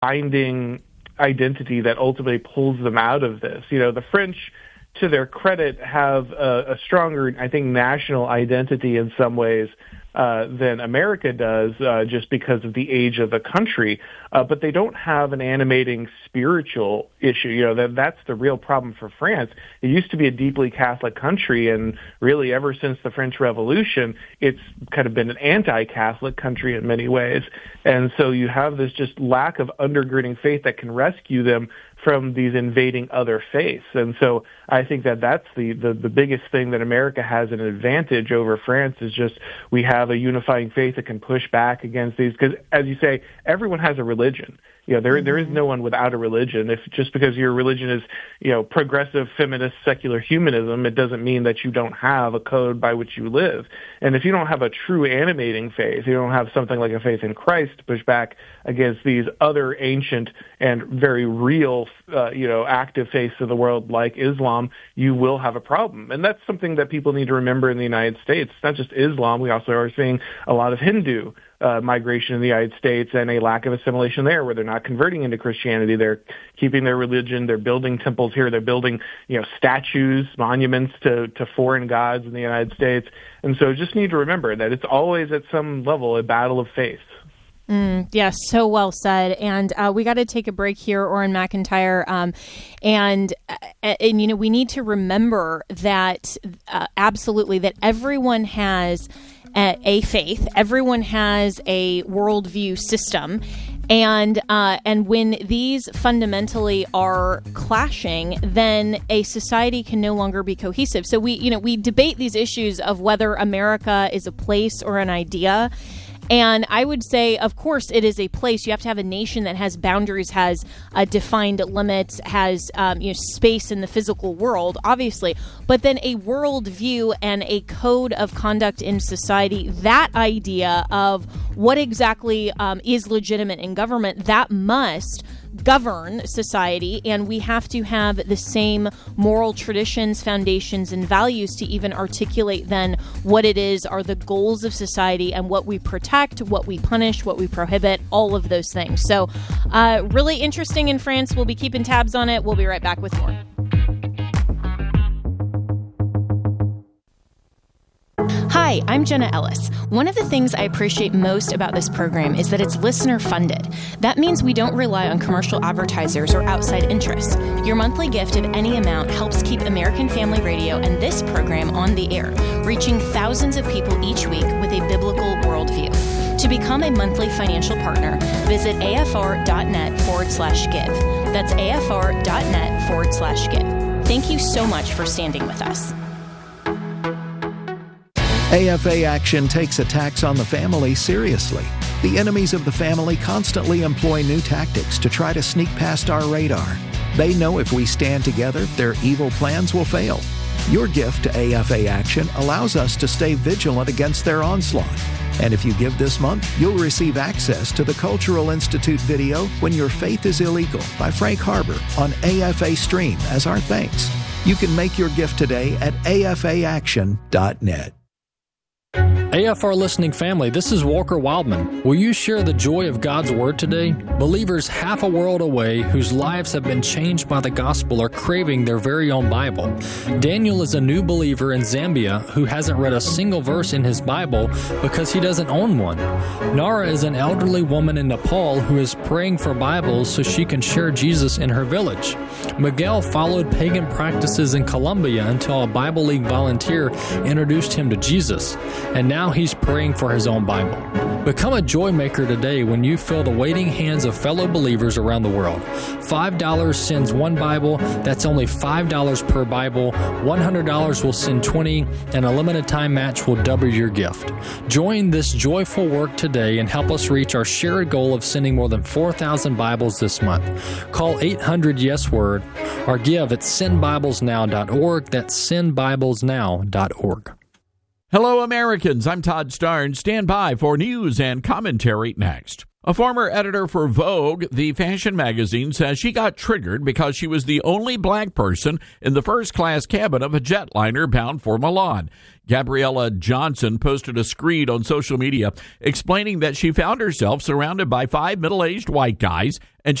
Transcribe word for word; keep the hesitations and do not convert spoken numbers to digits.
binding identity that ultimately pulls them out of this. You know, the French, to their credit, have a, a stronger, I think, national identity in some ways uh, than America does, uh, just because of the age of the country. Uh, but they don't have an animating spiritual issue. You know, that that's the real problem for France. It used to be a deeply Catholic country, and really ever since the French Revolution, it's kind of been an anti-Catholic country in many ways. And so you have this just lack of undergirding faith that can rescue them from these invading other faiths. And so I think that that's the, the, the biggest thing that America has an advantage over France, is just we have a unifying faith that can push back against these. Because, as you say, everyone has a religion. You know, there mm-hmm. there is no one without a religion. If just because your religion is, you know, progressive, feminist, secular humanism, it doesn't mean that you don't have a code by which you live. And if you don't have a true animating faith, you don't have something like a faith in Christ to push back against these other ancient and very real, uh, you know, active faiths of the world like Islam, you will have a problem. And that's something that people need to remember in the United States. It's not just Islam. We also are seeing a lot of Hindu Uh, migration in the United States and a lack of assimilation there, where they're not converting into Christianity. They're keeping their religion. They're building temples here. They're building, you know, statues, monuments to, to foreign gods in the United States. And so just need to remember that it's always at some level a battle of faith. Mm, yes, so well said. And uh, we got to take a break here, Orrin McIntyre. Um, and, uh, and, you know, we need to remember that uh, absolutely that everyone has a, a faith. Everyone has a worldview system. And uh, and when these fundamentally are clashing, then a society can no longer be cohesive. So we, you know, we debate these issues of whether America is a place or an idea. And I would say, of course, it is a place. You have to have a nation that has boundaries, has uh, defined limits, has um, you know space in the physical world, obviously. But then a worldview and a code of conduct in society, that idea of what exactly um, is legitimate in government, that must govern society, and we have to have the same moral traditions, foundations, and values to even articulate then what it is are the goals of society and what we protect, what we punish, what we prohibit, all of those things. So uh, really interesting in France. We'll be keeping tabs on it. We'll be right back with more. Hi, I'm Jenna Ellis. One of the things I appreciate most about this program is that it's listener-funded. That means we don't rely on commercial advertisers or outside interests. Your monthly gift of any amount helps keep American Family Radio and this program on the air, reaching thousands of people each week with a biblical worldview. To become a monthly financial partner, visit afr.net forward slash give. That's afr.net forward slash give. Thank you so much for standing with us. A F A Action takes attacks on the family seriously. The enemies of the family constantly employ new tactics to try to sneak past our radar. They know if we stand together, their evil plans will fail. Your gift to A F A Action allows us to stay vigilant against their onslaught. And if you give this month, you'll receive access to the Cultural Institute video When Your Faith is Illegal by Frank Harbor on A F A Stream as our thanks. You can make your gift today at A F A action dot net. A F R listening family, this is Walker Wildman. Will you share the joy of God's Word today? Believers half a world away whose lives have been changed by the gospel are craving their very own Bible. Daniel is a new believer in Zambia who hasn't read a single verse in his Bible because he doesn't own one. Nara is an elderly woman in Nepal who is praying for Bibles so she can share Jesus in her village. Miguel followed pagan practices in Colombia until a Bible League volunteer introduced him to Jesus. And now he's praying for his own Bible. Become a joy maker today when you feel the waiting hands of fellow believers around the world. five dollars sends one Bible. That's only five dollars per Bible. one hundred dollars will send twenty, and a limited time match will double your gift. Join this joyful work today and help us reach our shared goal of sending more than four thousand Bibles this month. Call eight hundred yes word or give at send bibles now dot org. That's send bibles now dot org. Hello, Americans. I'm Todd Starnes. Stand by for news and commentary next. A former editor for Vogue, the fashion magazine, says she got triggered because she was the only black person in the first-class cabin of a jetliner bound for Milan. Gabriella Johnson posted a screed on social media explaining that she found herself surrounded by five middle-aged white guys and